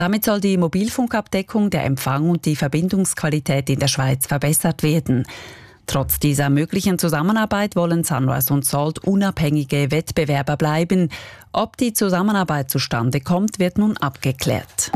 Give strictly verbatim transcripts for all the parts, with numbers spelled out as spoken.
Damit soll die Mobilfunkabdeckung, der Empfang und die Verbindungsqualität in der Schweiz verbessert werden. Trotz dieser möglichen Zusammenarbeit wollen Sunrise und Salt unabhängige Wettbewerber bleiben. Ob die Zusammenarbeit zustande kommt, wird nun abgeklärt.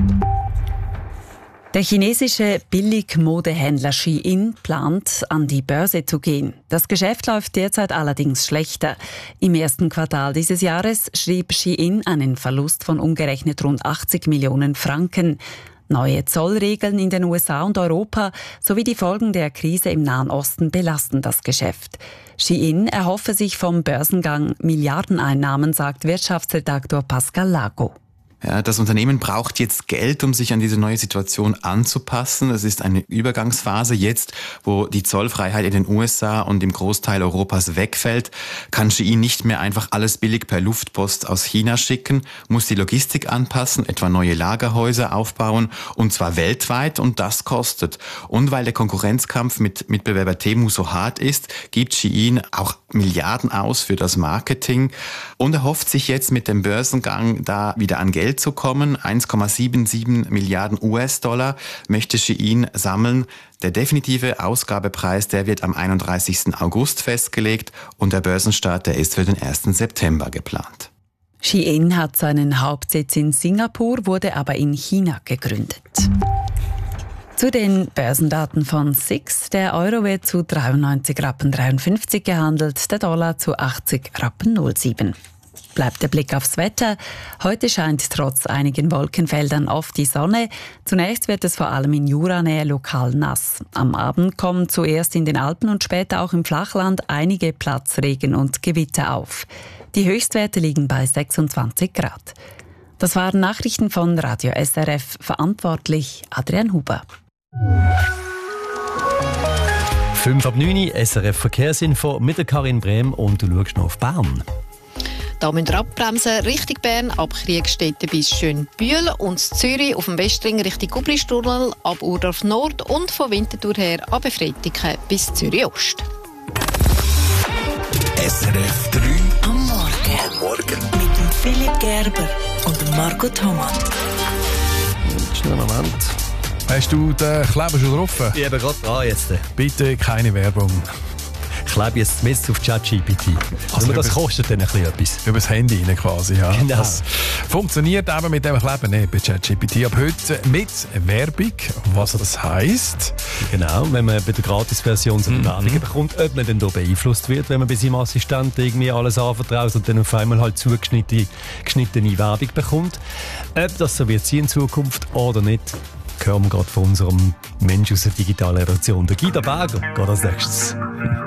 Der chinesische Billigmodehändler Shein plant, an die Börse zu gehen. Das Geschäft läuft derzeit allerdings schlechter. Im ersten Quartal dieses Jahres schrieb Shein einen Verlust von umgerechnet rund achtzig Millionen Franken. Neue Zollregeln in den U S A und Europa sowie die Folgen der Krise im Nahen Osten belasten das Geschäft. Shein erhoffe sich vom Börsengang Milliardeneinnahmen, sagt Wirtschaftsredaktor Pascal Lago. Ja, das Unternehmen braucht jetzt Geld, um sich an diese neue Situation anzupassen. Es ist eine Übergangsphase. Jetzt, wo die Zollfreiheit in den U S A und im Großteil Europas wegfällt, kann Shein nicht mehr einfach alles billig per Luftpost aus China schicken, muss die Logistik anpassen, etwa neue Lagerhäuser aufbauen, und zwar weltweit, und das kostet. Und weil der Konkurrenzkampf mit Mitbewerber Temu so hart ist, gibt Shein auch Milliarden aus für das Marketing und erhofft sich jetzt mit dem Börsengang da wieder an Geld zu kommen. eins Komma siebenundsiebzig Milliarden U S-Dollar möchte Shein sammeln. Der definitive Ausgabepreis, der wird am einunddreißigsten August festgelegt und der Börsenstart, der ist für den ersten September geplant. Shein hat seinen Hauptsitz in Singapur, wurde aber in China gegründet. Zu den Börsendaten von S I X. Der Euro wird zu dreiundneunzig Rappen dreiundfünfzig gehandelt, der Dollar zu achtzig Rappen null sieben. Bleibt der Blick aufs Wetter. Heute scheint trotz einigen Wolkenfeldern oft die Sonne. Zunächst wird es vor allem in Juranähe lokal nass. Am Abend kommen zuerst in den Alpen und später auch im Flachland einige Platzregen und Gewitter auf. Die Höchstwerte liegen bei sechsundzwanzig Grad. Das waren Nachrichten von Radio S R F, verantwortlich Adrian Huber. fünf ab neun, S R F Verkehrsinfo mit der Karin Brehm, und du schaust noch auf Bern. Da müssen wir abbremsen Richtung Bern, ab Kriegstetten bis Schönbühl, und Zürich auf dem Westring Richtung Gubristunnel, ab Urdorf Nord und von Winterthur her ab Fretiken bis Zürich Ost. S R F drei am Morgen. Am Morgen. Mit dem Philipp Gerber und dem Marco Thomas. Schnell einen Moment. Hast du den Kleber schon drauf? Ich bin gerade dran jetzt. Bitte keine Werbung. Ich klebe jetzt mit auf ChatGPT. Also das kostet dann ein bisschen etwas. Über das Handy rein quasi, ja. Genau. Das funktioniert eben mit dem Kleber nicht bei ChatGPT. Ab heute mit Werbung, was das heisst. Genau, wenn man bei der Gratis-Version so eine Mhm. Werbung bekommt, ob man dann da beeinflusst wird, wenn man bei seinem Assistenten irgendwie alles anvertraut und dann auf einmal halt zugeschnittene geschnittene Werbung bekommt. Ob das so wird sein in Zukunft oder nicht, hören wir gerade von unserem Mensch aus der digitalen Redaktion. Der Guido Berger geht als nächstes.